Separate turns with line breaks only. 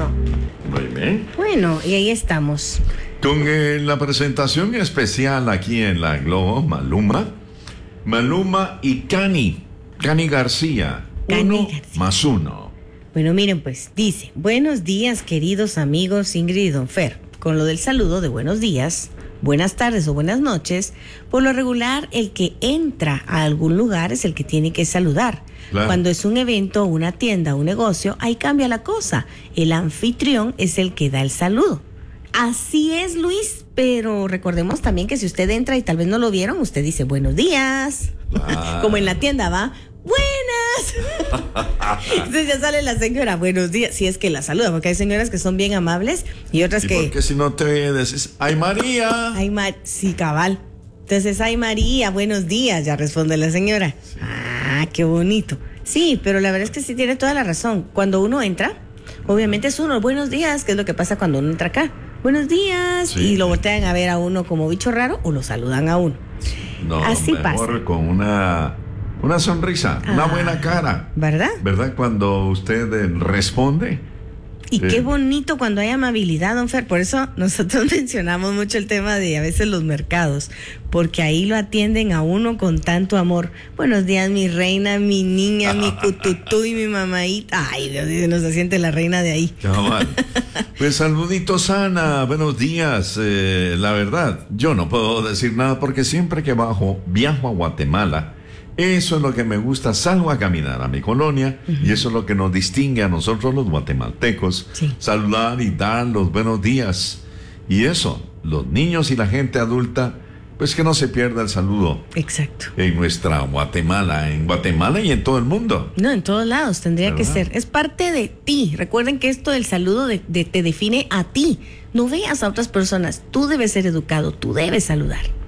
no?
Muy bien.
Bueno, y ahí estamos.
Con la presentación especial aquí en la Globo, Maluma y Cani García.
Cani García.
1+1.
Bueno, miren pues, dice: buenos días, queridos amigos Ingrid y Don Fer. Con lo del saludo de buenos días, buenas tardes o buenas noches, por lo regular el que entra a algún lugar es el que tiene que saludar.
Claro.
Cuando es un evento, una tienda, un negocio, ahí cambia la cosa. El anfitrión es el que da el saludo. Así es, Luis, pero recordemos también que si usted entra y tal vez no lo vieron, usted dice buenos días. Como en la tienda, ¿va? ¡Buenas! Entonces ya sale la señora, buenos días, si es que la saluda, porque hay señoras que son bien amables y otras que...
Porque si no te decís, ¡ay, María!
Sí, cabal. Entonces, ¡ay, María! Buenos días, ya responde la señora. Sí. Ah, qué bonito. Sí, pero la verdad es que sí tiene toda la razón. Cuando uno entra, obviamente es uno, buenos días, que es lo que pasa cuando uno entra acá. Buenos días, sí. Y lo voltean a ver a uno como bicho raro o lo saludan a uno.
No,
así
mejor
pasa.
Con una sonrisa, una buena cara.
¿Verdad?
¿Verdad? Cuando usted responde.
Y qué bonito cuando hay amabilidad, don Fer. Por eso nosotros mencionamos mucho el tema de a veces los mercados, porque ahí lo atienden a uno con tanto amor. Buenos días, mi reina, mi niña, mi cututú y mi mamaita. Ay, Dios mío, nos siente la reina de ahí.
Cabal. Pues saluditos, Ana, buenos días. La verdad, yo no puedo decir nada porque siempre que viajo a Guatemala, eso es lo que me gusta, salgo a caminar a mi colonia, y eso es lo que nos distingue a nosotros los guatemaltecos, saludar y dar los buenos días. Y eso, los niños y la gente adulta, pues que no se pierda el saludo.
Exacto.
En nuestra Guatemala, y en todo el mundo.
No, en todos lados tendría ¿verdad? Que ser. Es parte de ti. Recuerden que esto del saludo te define a ti. No veas a otras personas. Tú debes ser educado, tú debes saludar.